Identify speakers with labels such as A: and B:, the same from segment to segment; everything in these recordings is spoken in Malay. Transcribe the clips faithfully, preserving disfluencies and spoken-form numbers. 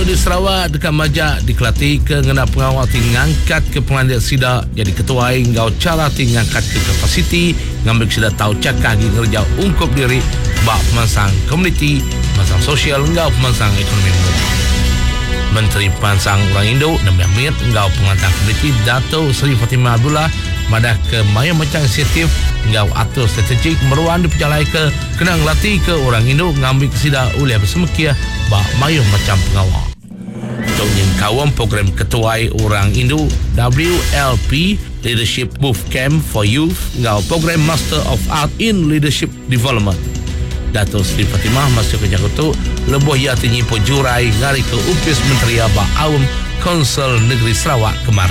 A: di Sarawak dekat Majak di Kelati ke ngena pengawal ti ngangkat ke pengandian sida jadi ketua ngau cara ti ngangkat ke kapasiti ngambil sida tahu cakah gi ngerja ungkup diri bak pemansang komuniti, pemansang sosial ngau pemansang ekonomi muda. Menteri Pemansang Orang Indo Nabi Hamid ngau pengantang komuniti Dato' Seri Fatimah Abdullah madah ke maya macam inisiatif ngau atur strategik meruan diperjalai ke kena ngelatih ke orang Indo ngambil kesida oleh bersemekia bak maya macam pengawal. Untuk kawam program ketua orang Indo W L P Leadership Bootcamp for Youth ngau program Master of Art in Leadership Development. Dato' Seri Fatimah masuk ke Jakarta lebuh ia tinyipu jurai ngari ke upis Menteri Abah Awam Konsel Negeri Sarawak kemari.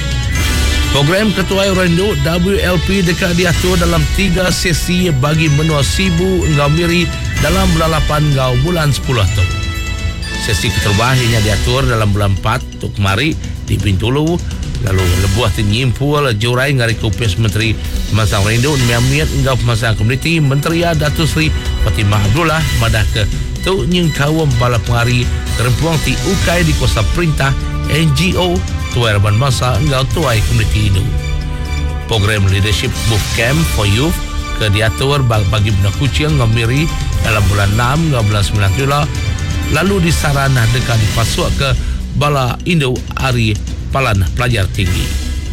A: Program Ketua Orang Indo W L P dekat diatur dalam tiga sesi bagi menua sibu ngau miri dalam bulan lapan ngau bulan sepuluh tu. Sesi keterbahagiannya diatur dalam bulan empat tu kemari di Bintulu. Lalu lebuah tinyimpul jurai ngari ke upis Menteri Pemansang Orang Indo Miamiat ngau Pemansang Komuniti Menteri Dato' Seri Fatimah Abdullah madah ke tu nyeng kawam bala pengari terempuang ti ukai di kuasa perintah N G O tuai Raban Masa ngau tuai komuniti Indo. Program Leadership Bootcamp for Youth ke diatur bagi benda kucing ngau miri dalam bulan enam ngau bulan sembilan tula lalu disaranah dekat dipasuk ke bala Indo hari palan pelajar tinggi.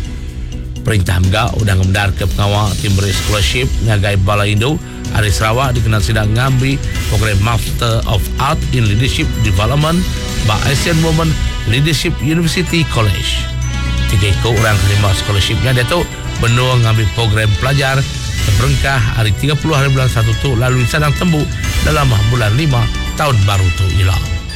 A: Perintah Mga udang ngemdar ke pengawal Timberi Scholarship ngagai bala Indo hari Sarawak dikenal sedang ngambil program Master of Art in Leadership Development by Asian Women Leadership University College. Tiga ikut orang terima scholarshipnya dia tu benua ngambil program pelajar terberengkah hari tiga puluh hari bulan satu tu lalu disadang tembuk dalam bulan lima tahun baru tu ialah.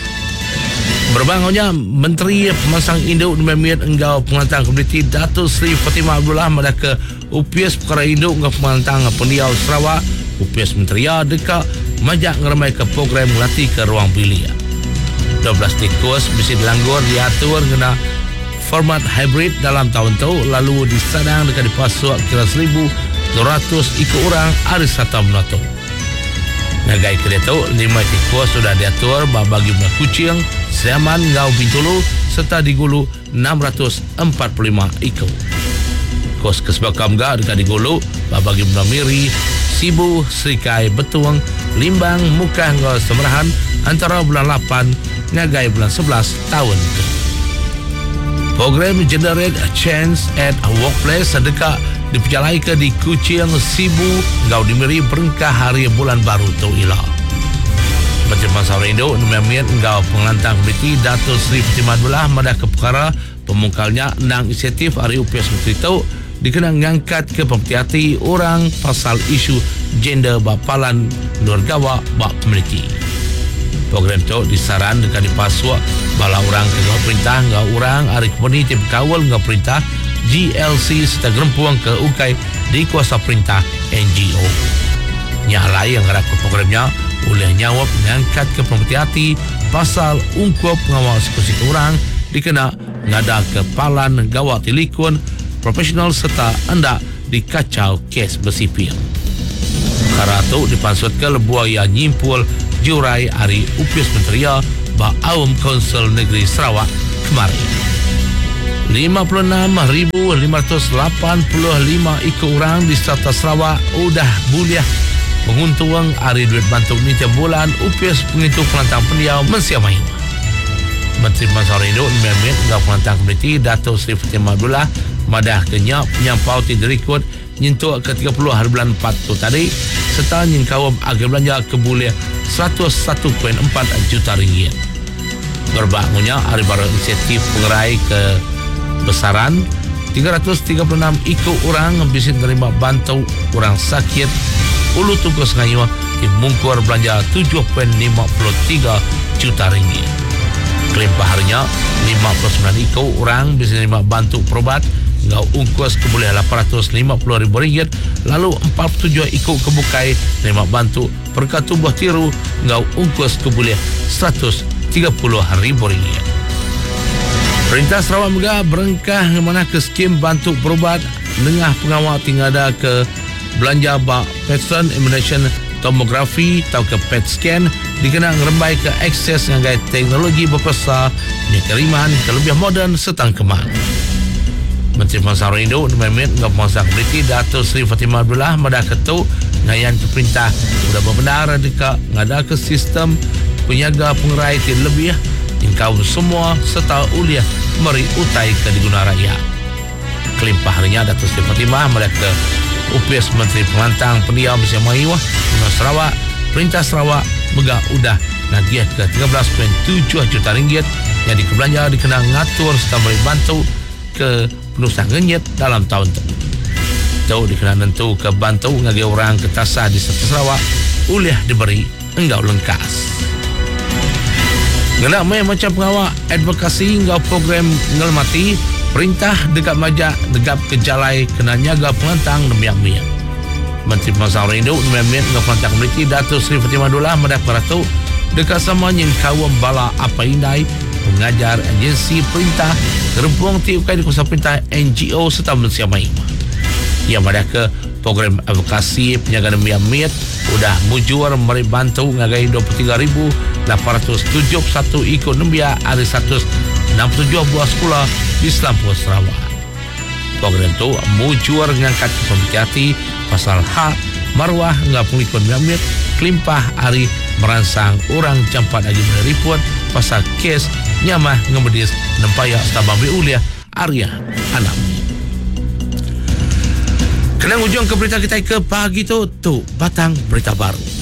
A: Berbangunnya Menteri Pemansang Indo Miamiat engkau pengantang komuniti Dato' Seri Fatimah Abdullah madah ke upias perkara Indo engkau pengantang pendiau Sarawak upias Menteri dekat majak ngeremai ke program melatih ke ruang bilik. dua belas tikus mesti dilanggur diatur kena format hybrid dalam tahun tu lalu disadang dekat dipasuk kira seribu dua ratus ikut orang hari satu menatung. Nagai ke dia tu lima tikus sudah diatur bagi benda kucing Seaman ngau Bintulu serta digulu enam ratus empat puluh lima ikut. Kos kesebakam ga dekat digulu bagi benda miri Sibu, Serikai, Betuang, Limbang, Mukah ngau Semerahan antara bulan lapan ngagai bulan sebelas tahun itu. Program Generate a Chance at a Workplace sedekah diperjalai ke di Kuching, Sibu, ngau dimiri berengkah hari bulan baru tu ialah. Menteri Pemansang Orang Indo Miamiat ngau pengantang komuniti Dato' Seri Fatimah Abdullah madah ke perkara pemungkalnya nang inisiatif hari upias menteri tu dikenang ngangkat ke pemerhati orang pasal isu gender bapalan luar gawa bak komuniti. Program tu disaran dekat dipasuk bala orang ke ngau perintah ngau orang hari komuniti berkawal ngau perintah G L C serta gerempuang ke ukai di kuasa perintah N G O. Nyalai yang ngeraku programnya boleh nyawab mengangkat ke pemerhati pasal ungkup pengawal eksekusi orang dikena ngada kepalan gawat tilikun profesional serta anda dikacau kes bersipil. Perkara itu dipansut ke lebuah yang nyimpul jurai hari upis Menteri Ba Awam Konsel Negeri Sarawak kemarin. lima puluh enam ribu lima ratus lapan puluh lima ikut orang di Serata Sarawak udah buliah menguntung hari duit bantuan ni tiap bulan upis pengitung pelantang pendiau mensiamai. Menteri Pemansang Orang Indo Miamiat engkau pelantang komuniti Dato' Seri Fatimah Abdullah madah kenyap penyampau tidak ikut nyentuh ke tiga puluh hari bulan empat tu tadi serta nyengkawam agar belanja kebuliah seratus satu perpuluhan empat juta ringgit. Berbangunnya hari baru inisiatif pengerai ke besaran tiga ratus tiga puluh enam ikut orang bisa menerima bantu orang sakit ulu tugas ngayu di mungkur belanja tujuh perpuluhan lima tiga juta ringgit. Klaim paharnya lima puluh sembilan ikut orang bisa menerima bantu perobat ngau ungkus keboleh lapan ratus lima puluh ribu ringgit lalu empat puluh tujuh ikut kebukai menerima bantu perkat tubuh tiru ngau ungkus keboleh seratus tiga puluh ribu ringgit. Perintah Sarawak Muda berengkah mana ke skim bantu perubat lengah pengawal tingada ke belanja bak patron immunization tomografi atau ke P E T scan dikenang rembai ke akses dengan teknologi berpesar, kiriman ke lebih moden serta kemang. Menteri Pemasaran Indo Memit dengan Penguasa Komuniti Datuk Seri Fatimah Abdullah Madah Ketua ngayan ke perintah sudah berbenar dekat ngada ke sistem penyaga pengerai ti lebih ingkau semua serta uliah meri utai ke diguna rakyat. Kelimpah harinya Datuk Seri Fatimah Madah ke U P S Menteri Pengantang Pendiam bersama Iwah Guna Sarawak Perintah Sarawak megah udah nagiah ke tiga belas perpuluhan tujuh juta ringgit yang dikebelanja dikenal ngatur serta beri bantu ke penusan ngenyet dalam tahun itu. Tahu dikenal tentu ke bantu ngagi orang ke tasah di Serta Sarawak uliah diberi enggau lengkas. Ngelak mai macam pengawak advokasi enggau program ngelmati perintah dekat majak dekat kejalai kena nyaga pengantang nemiak-miak. Menteri Pemasaran Indo Memit dengan Pengantang Komuniti Datuk Seri Fatimah Abdullah Madah Peratu dekat sama yang kawam bala apa indai mengajar agensi perintah gerempuang ti ukai di kuasa perintah N G O serta manusia main. Ia pada ke program advokasi penjagaan miat sudah mujur meri bantu ngagai dua puluh tiga ribu lapan ratus tujuh puluh satu ikut nembia ada seratus enam puluh tujuh buah sekolah di Selampur Sarawak. Program itu mujur ngangkat pembicaraan pasal hak marwah ngah pengikut miat kelimpah hari merangsang orang campat lagi meneriput pasal kes nyamah ngemedis nempaya stabambi uliah Arya Anam. Kenang ujung ke berita kita ke pagi tu tu batang berita baru.